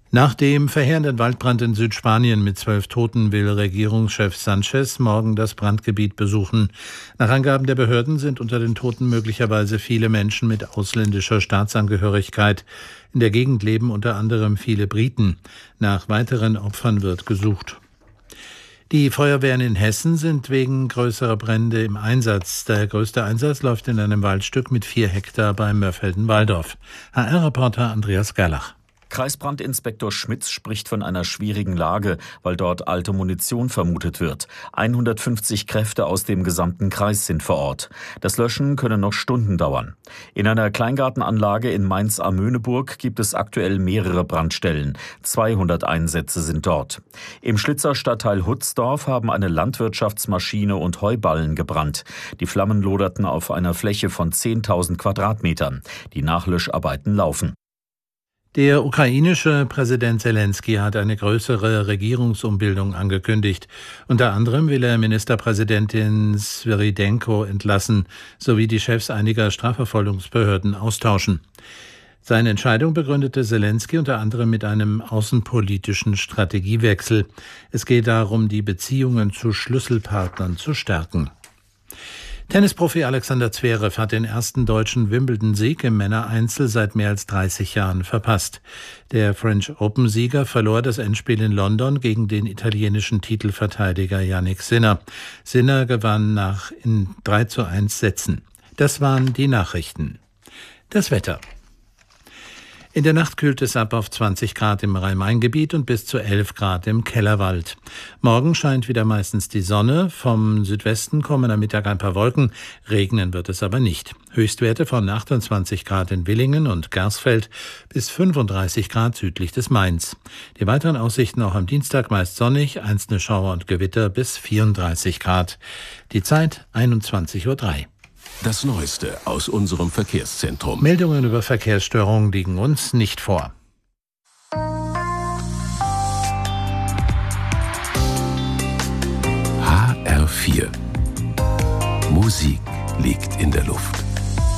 Nach dem verheerenden Waldbrand in Südspanien mit 12 Toten will Regierungschef Sánchez morgen das Brandgebiet besuchen. Nach Angaben der Behörden sind unter den Toten möglicherweise viele Menschen mit ausländischer Staatsangehörigkeit. In der Gegend leben unter anderem viele Briten. Nach weiteren Opfern wird gesucht. Die Feuerwehren in Hessen sind wegen größerer Brände im Einsatz. Der größte Einsatz läuft in einem Waldstück mit 4 Hektar bei Mörfelden-Walldorf. HR-Reporter Andreas Gerlach. Kreisbrandinspektor Schmitz spricht von einer schwierigen Lage, weil dort alte Munition vermutet wird. 150 Kräfte aus dem gesamten Kreis sind vor Ort. Das Löschen könne noch Stunden dauern. In einer Kleingartenanlage in Mainz-Amöneburg gibt es aktuell mehrere Brandstellen. 200 Einsätze sind dort. Im Schlitzer Stadtteil Hutzdorf haben eine Landwirtschaftsmaschine und Heuballen gebrannt. Die Flammen loderten auf einer Fläche von 10.000 Quadratmetern. Die Nachlöscharbeiten laufen. Der ukrainische Präsident Selenskyj hat eine größere Regierungsumbildung angekündigt. Unter anderem will er Ministerpräsidentin Svyrydenko entlassen, sowie die Chefs einiger Strafverfolgungsbehörden austauschen. Seine Entscheidung begründete Selenskyj unter anderem mit einem außenpolitischen Strategiewechsel. Es geht darum, die Beziehungen zu Schlüsselpartnern zu stärken. Tennisprofi Alexander Zverev hat den ersten deutschen Wimbledon-Sieg im Männereinzel seit mehr als 30 Jahren verpasst. Der French Open-Sieger verlor das Endspiel in London gegen den italienischen Titelverteidiger Jannik Sinner. Sinner gewann in 3:1 Sätzen. Das waren die Nachrichten. Das Wetter. In der Nacht kühlt es ab auf 20 Grad im Rhein-Main-Gebiet und bis zu 11 Grad im Kellerwald. Morgen scheint wieder meistens die Sonne. Vom Südwesten kommen am Mittag ein paar Wolken. Regnen wird es aber nicht. Höchstwerte von 28 Grad in Villingen und Gersfeld bis 35 Grad südlich des Mains. Die weiteren Aussichten auch am Dienstag meist sonnig, einzelne Schauer und Gewitter bis 34 Grad. Die Zeit 21:03 Uhr. Das Neueste aus unserem Verkehrszentrum. Meldungen über Verkehrsstörungen liegen uns nicht vor. HR4. Musik liegt in der Luft.